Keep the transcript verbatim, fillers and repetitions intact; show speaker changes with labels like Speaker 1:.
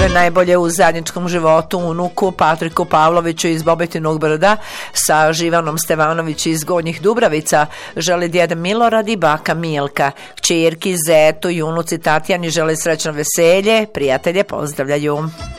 Speaker 1: sve najbolje u zajedničkom životu unuku Patriku Pavloviću iz Bobetinog Brda, sa Živanom Stevanović iz Gornjih Dubravica želi djed Milorad i baka Milka, kćerki Zetu i unuci Tatjani žele srećno veselje, prijatelje pozdravljaju.